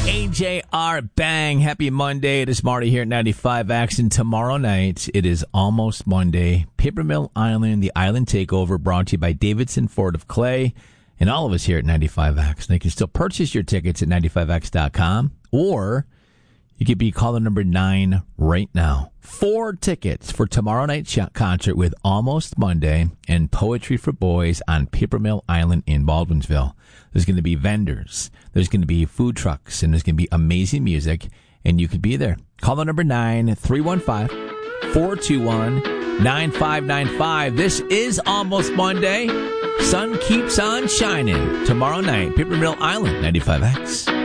AJR Bang. Happy Monday. It is Marty here at 95 Action. Tomorrow night, it is almost Monday. Paper Mill Island, the Island Takeover, brought to you by Davidson Ford of Clay and all of us here at 95X. And you can still purchase your tickets at 95X.com, or you could be caller number 9 right now. 4 tickets for tomorrow night's concert with Almost Monday and Poetry for Boys on Paper Mill Island in Baldwinsville. There's going to be vendors, there's going to be food trucks, and there's going to be amazing music, and you could be there. Caller number 9, 315-421-9595. This is Almost Monday. Sun keeps on shining. Tomorrow night, Paper Mill Island, 95X.